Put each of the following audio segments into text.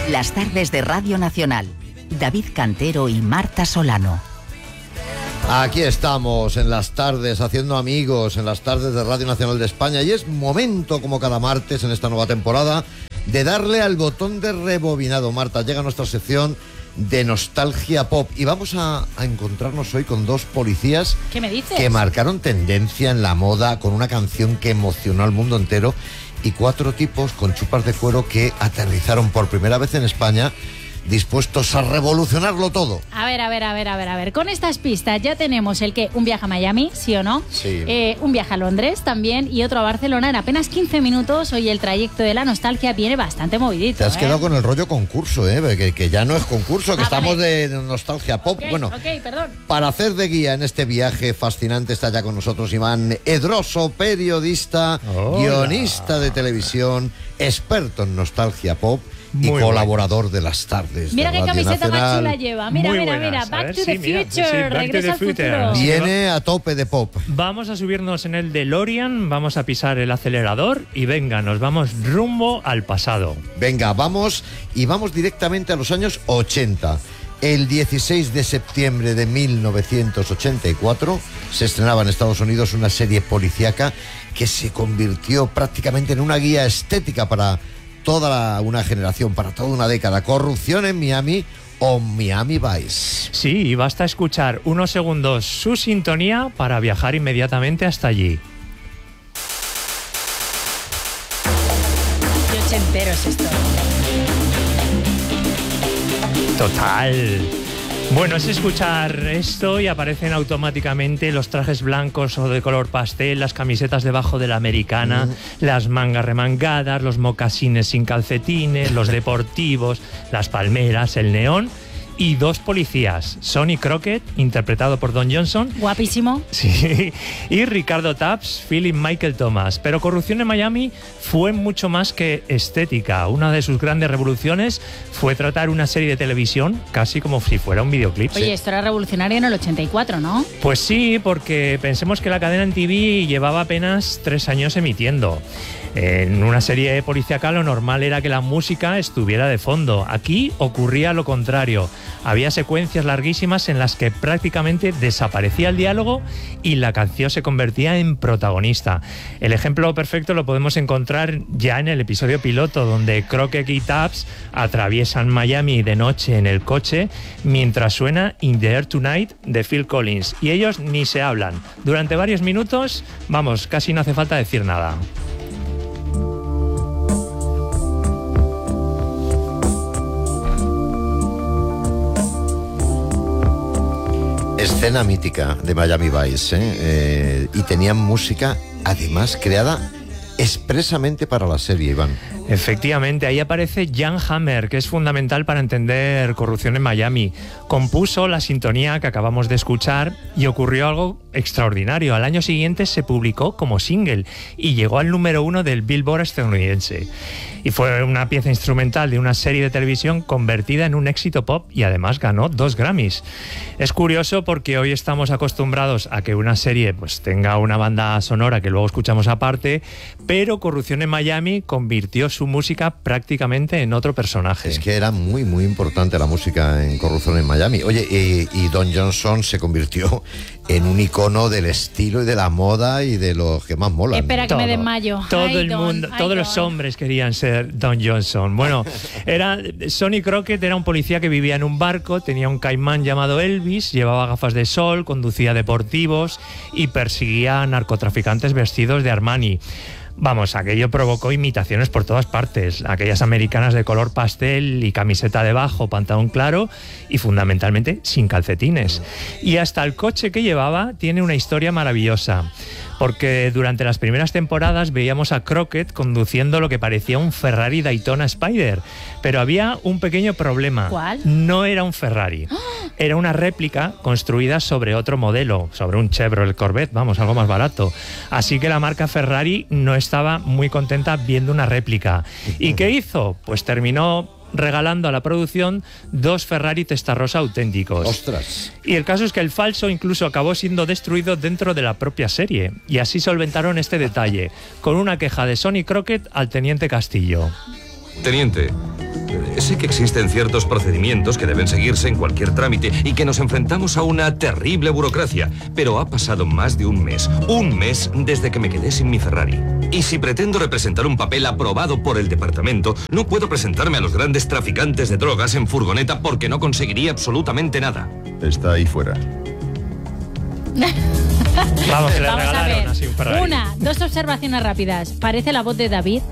Las tardes de Radio Nacional. David Cantero y Marta Solano. Aquí estamos en las tardes, haciendo amigos, en las tardes de Radio Nacional de España. Y es momento, como cada martes en esta nueva temporada, de darle al botón de rebobinado. Marta, llega nuestra sección de nostalgia pop. Y vamos a encontrarnos hoy con dos policías. ¿Qué me dices? Que marcaron tendencia en la moda con una canción que emocionó al mundo entero. Y 4 tipos con chupas de cuero que aterrizaron por primera vez en España, dispuestos a revolucionarlo todo. A ver. Con estas pistas ya tenemos un viaje a Miami, ¿sí o no? Sí. Un viaje a Londres también y otro a Barcelona en apenas 15 minutos. Hoy el trayecto de la nostalgia viene bastante movidito. Te has quedado con el rollo concurso, que ya no es concurso, que estamos de nostalgia pop. Perdón. Para hacer de guía en este viaje fascinante está ya con nosotros Iván Edroso, periodista, guionista de televisión, experto en nostalgia pop. Y colaborador de las tardes. Mira de qué Radio camiseta Nacional. más chula lleva. Mira. Back to the Future. Regresa al futuro. Viene a tope de pop. Vamos a subirnos en el DeLorean, vamos a pisar el acelerador y venga, nos vamos rumbo al pasado. Venga, vamos directamente a los años 80. El 16 de septiembre de 1984 se estrenaba en Estados Unidos una serie policíaca que se convirtió prácticamente en una guía estética para toda una generación, para toda una década. Corrupción en Miami o Miami Vice. Sí, y basta escuchar unos segundos su sintonía para viajar inmediatamente hasta allí. Qué ochentero es esto. Total. Bueno, es escuchar esto y aparecen automáticamente los trajes blancos o de color pastel, las camisetas debajo de la americana, las mangas remangadas, los mocasines sin calcetines, los deportivos, las palmeras, el neón y 2 policías, Sonny Crockett, interpretado por Don Johnson. Guapísimo. Sí, y Ricardo Tubbs, Philip Michael Thomas. Pero Corrupción en Miami fue mucho más que estética. Una de sus grandes revoluciones fue tratar una serie de televisión casi como si fuera un videoclip. Oye, esto era revolucionario en el 84, ¿no? Pues sí, porque pensemos que la cadena en TV llevaba apenas 3 años emitiendo. En una serie policíaca lo normal era que la música estuviera de fondo. Aquí ocurría lo contrario. Había secuencias larguísimas en las que prácticamente desaparecía el diálogo y la canción se convertía en protagonista. El ejemplo perfecto lo podemos encontrar ya en el episodio piloto, donde Crockett y Tubbs atraviesan Miami de noche en el coche mientras suena In the Air Tonight de Phil Collins. Y ellos ni se hablan. Durante varios minutos, vamos, casi no hace falta decir nada. Escena mítica de Miami Vice, y tenían música además creada expresamente para la serie, Iván. Efectivamente, ahí aparece Jan Hammer, que es fundamental para entender Corrupción en Miami. Compuso la sintonía que acabamos de escuchar y ocurrió algo extraordinario. Al año siguiente se publicó como single y llegó al número 1 del Billboard estadounidense. Y fue una pieza instrumental de una serie de televisión convertida en un éxito pop y además ganó 2 Grammys. Es curioso porque hoy estamos acostumbrados a que una serie pues tenga una banda sonora que luego escuchamos aparte, pero Corrupción en Miami convirtió su música prácticamente en otro personaje. Es que era muy, muy importante la música en Corrupción en Miami. Oye, y Don Johnson se convirtió en un icono del estilo y de la moda y de los que más molan. Espera que me desmayo. Todo el mundo, todos los hombres querían ser Don Johnson. Bueno, Sonny Crockett era un policía que vivía en un barco, tenía un caimán llamado Elvis, llevaba gafas de sol, conducía deportivos y perseguía a narcotraficantes vestidos de Armani. Vamos, aquello provocó imitaciones por todas partes. Aquellas americanas de color pastel y camiseta debajo, pantalón claro y fundamentalmente sin calcetines. Y hasta el coche que llevaba tiene una historia maravillosa. Porque durante las primeras temporadas veíamos a Crockett conduciendo lo que parecía un Ferrari Daytona Spider. Pero había un pequeño problema. ¿Cuál? No era un Ferrari. Era una réplica construida sobre otro modelo, sobre un Chevrolet Corvette, vamos, algo más barato. Así que la marca Ferrari no estaba muy contenta viendo una réplica. ¿Y qué hizo? Pues terminó regalando a la producción 2 Ferrari Testarossa auténticos. ¡Ostras! Y el caso es que el falso incluso acabó siendo destruido dentro de la propia serie. Y así solventaron este detalle, con una queja de Sonny Crockett al teniente Castillo. Teniente, Sé que existen ciertos procedimientos que deben seguirse en cualquier trámite y que nos enfrentamos a una terrible burocracia, pero ha pasado más de un mes desde que me quedé sin mi Ferrari. Y si pretendo representar un papel aprobado por el departamento, no puedo presentarme a los grandes traficantes de drogas en furgoneta porque no conseguiría absolutamente nada. Está ahí fuera. Vamos, que le Vamos a regalaron ver. así un Ferrari. Dos observaciones rápidas. Parece la voz de David.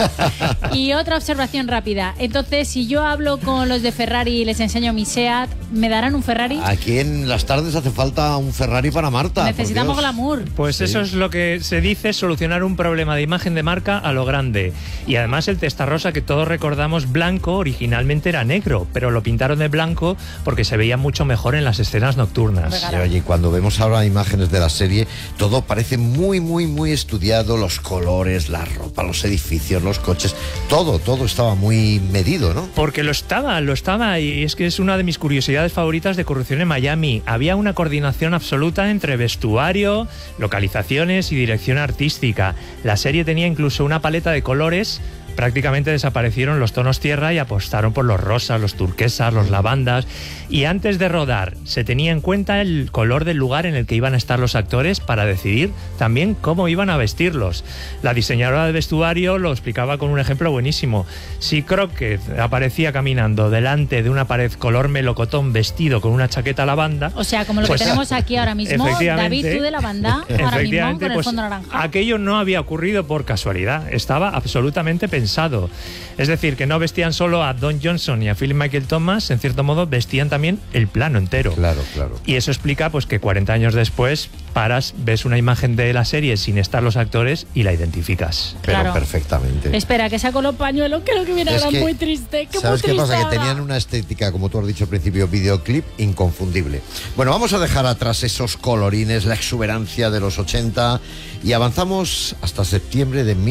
Y otra observación rápida. Entonces, si yo hablo con los de Ferrari y les enseño mi SEAT, ¿me darán un Ferrari? Aquí en las tardes hace falta un Ferrari para Marta. Necesitamos por Dios. glamour. Pues Sí. eso es lo que se dice, solucionar un problema de imagen de marca a lo grande. Y además el Testarrosa que todos recordamos blanco originalmente era negro, pero lo pintaron de blanco porque se veía mucho mejor en las escenas nocturnas. Sí, oye, cuando vemos ahora imágenes de la serie, todo parece muy, muy, muy estudiado. Los colores, la ropa, los edificios, los coches, todo estaba muy medido, ¿no? Porque lo estaba, y es que es una de mis curiosidades favoritas de Corrupción en Miami. Había una coordinación absoluta entre vestuario, localizaciones y dirección artística. La serie tenía incluso una paleta de colores. Prácticamente desaparecieron los tonos tierra y apostaron por los rosas, los turquesas, los lavandas. Y antes de rodar, se tenía en cuenta el color del lugar en el que iban a estar los actores para decidir también cómo iban a vestirlos. La diseñadora de vestuario lo explicaba con un ejemplo buenísimo. Si Crockett aparecía caminando delante de una pared color melocotón vestido con una chaqueta lavanda... O sea, como lo pues, que tenemos aquí ahora mismo. efectivamente, David, tú de lavanda, ahora mismo, con el pues, fondo naranja. aquello no había ocurrido por casualidad. Estaba absolutamente pensado. Es decir, que no vestían solo a Don Johnson y a Philip Michael Thomas, en cierto modo vestían también el plano entero. Claro. Y eso explica pues que 40 años después ves una imagen de la serie sin estar los actores y la identificas. Pero Claro. perfectamente. Espera, que saco los pañuelos, creo que viene Es ahora que, muy triste. Que ¿sabes muy qué pasa? triste Que ahora. tenían una estética, como tú has dicho al principio, videoclip inconfundible. Bueno, vamos a dejar atrás esos colorines, la exuberancia de los 80 y avanzamos hasta septiembre de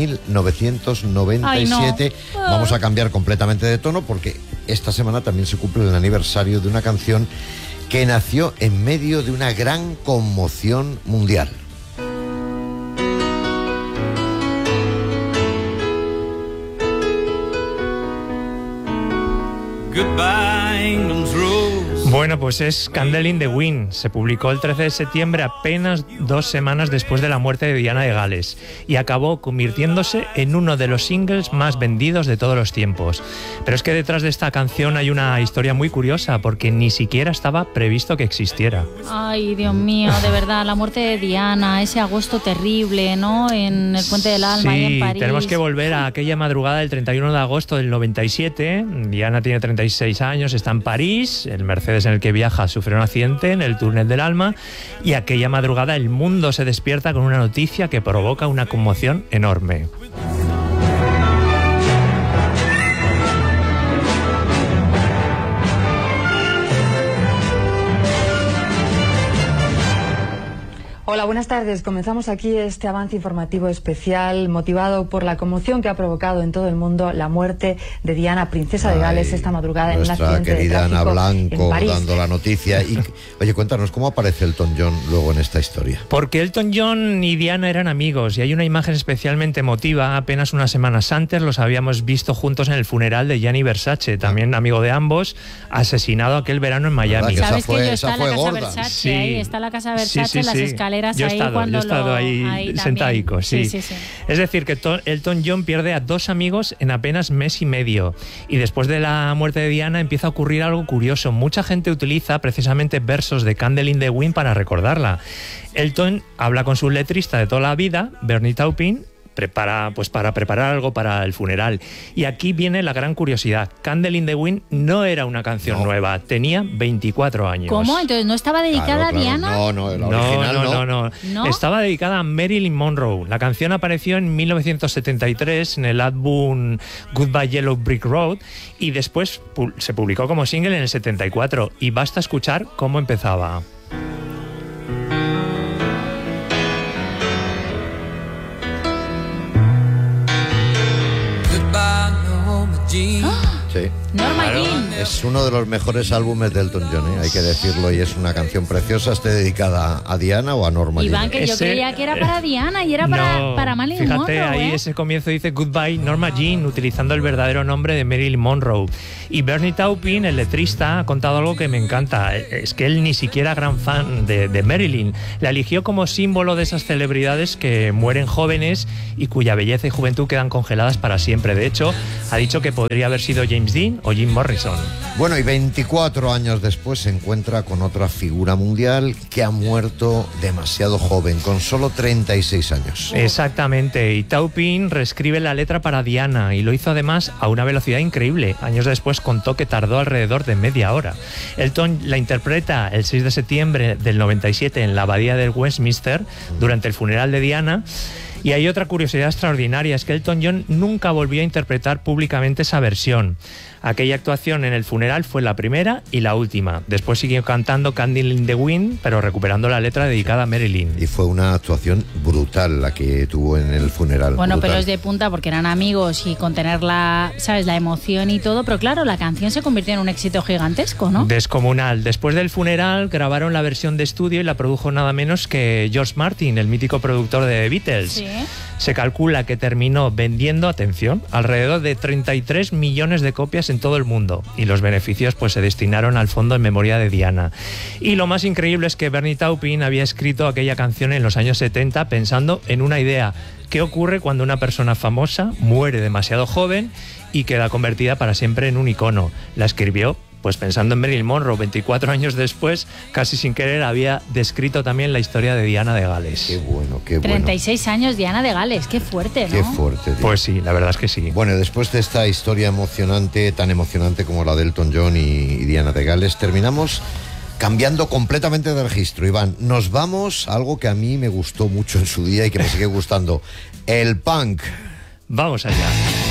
1997. Ay, no. Vamos a cambiar completamente de tono porque esta semana también se cumple el aniversario de una canción que nació en medio de una gran conmoción mundial. Goodbye, England's rose. Bueno, pues es Candle in the Wind. Se publicó el 13 de septiembre, apenas 2 semanas después de la muerte de Diana de Gales, y acabó convirtiéndose en uno de los singles más vendidos de todos los tiempos. Pero es que detrás de esta canción hay una historia muy curiosa, porque ni siquiera estaba previsto que existiera. Ay, Dios mío, de verdad, la muerte de Diana, ese agosto terrible, ¿no? En el Puente del Alma, ahí en París. Tenemos que volver a aquella madrugada del 31 de agosto del 97. Diana tiene 36 años, está en París, el Mercedes en el que viaja sufre un accidente en el túnel del Alma, y aquella madrugada el mundo se despierta con una noticia que provoca una conmoción enorme. Hola, buenas tardes. Comenzamos aquí este avance informativo especial motivado por la conmoción que ha provocado en todo el mundo la muerte de Diana, princesa de Gales, esta madrugada en un accidente de Nuestra querida Ana tráfico Blanco en París. dando la noticia. Y, oye, cuéntanos, ¿cómo aparece Elton John luego en esta historia? Porque Elton John y Diana eran amigos, y hay una imagen especialmente emotiva. Apenas unas semanas antes los habíamos visto juntos en el funeral de Gianni Versace, también amigo de ambos, asesinado aquel verano en Miami. ¿Verdad ¿Sabes esa fue- que yo esa está en la fue casa gorda? Versace? Sí. Ahí está la casa Sí, Versace, sí, las sí. escaleras Yo he ahí estado, cuando yo he estado ahí también. sentadico, sí. Sí. Es decir, que Elton John pierde a 2 amigos en apenas mes y medio. Y después de la muerte de Diana empieza a ocurrir algo curioso. Mucha gente utiliza precisamente versos de Candle in the Wind para recordarla. Elton habla con su letrista de toda la vida, Bernie Taupin, para preparar algo para el funeral. Y aquí viene la gran curiosidad. Candle in the Wind no era una canción nueva, tenía 24 años. ¿Cómo? Entonces, ¿no estaba dedicada a Diana? No, la original no. ¿No? Estaba dedicada a Marilyn Monroe. La canción apareció en 1973 en el álbum Goodbye Yellow Brick Road y después se publicó como single en el 74. Y basta escuchar cómo empezaba. Goodbye, Norma Jean. Sí. Norma Claro. Jean. Es uno de los mejores álbumes de Elton John, hay que decirlo, y es una canción preciosa. ¿Esté dedicada a Diana o a Norma Iván, Jean? que yo Ese- creía que era para Diana y era para Marilyn fíjate, Monroe. ahí ese comienzo dice Goodbye Norma Jean, utilizando el verdadero nombre de Marilyn Monroe. Y Bernie Taupin, el letrista, ha contado algo que me encanta. Es que él ni siquiera gran fan de Marilyn. La eligió como símbolo de esas celebridades que mueren jóvenes y cuya belleza y juventud quedan congeladas para siempre. De hecho, ha dicho que podría haber sido James Dean o Jim Morrison. Bueno, y 24 años después se encuentra con otra figura mundial que ha muerto demasiado joven, con solo 36 años. Exactamente, y Taupin reescribe la letra para Diana y lo hizo además a una velocidad increíble. Años después contó que tardó alrededor de media hora. Elton la interpreta el 6 de septiembre del 97 en la abadía de Westminster durante el funeral de Diana. Y hay otra curiosidad extraordinaria, es que Elton John nunca volvió a interpretar públicamente esa versión. Aquella actuación en el funeral fue la primera y la última. Después siguió cantando Candle in the Wind, pero recuperando la letra dedicada a Marilyn. Y fue una actuación brutal la que tuvo en el funeral. Bueno, brutal. pelos de punta porque eran amigos y con tener la, ¿sabes?, la emoción y todo, pero claro, la canción se convirtió en un éxito gigantesco, ¿no? Descomunal. Después del funeral grabaron la versión de estudio y la produjo nada menos que George Martin, el mítico productor de The Beatles. Sí. Se calcula que terminó vendiendo, atención, alrededor de 33 millones de copias en todo el mundo, y los beneficios pues se destinaron al fondo en memoria de Diana. Y lo más increíble es que Bernie Taupin había escrito aquella canción en los años 70 pensando en una idea: ¿qué ocurre cuando una persona famosa muere demasiado joven y queda convertida para siempre en un icono? La escribió pues pensando en Marilyn Monroe. 24 años después, casi sin querer, había descrito también la historia de Diana de Gales. Qué bueno, qué bueno. 36 años, Diana de Gales, qué fuerte, ¿no? Qué fuerte, tío. Pues sí, la verdad es que sí. Bueno, después de esta historia emocionante, tan emocionante como la de Elton John y Diana de Gales, terminamos cambiando completamente de registro. Iván, nos vamos a algo que a mí me gustó mucho en su día y que me sigue gustando: el punk. Vamos allá.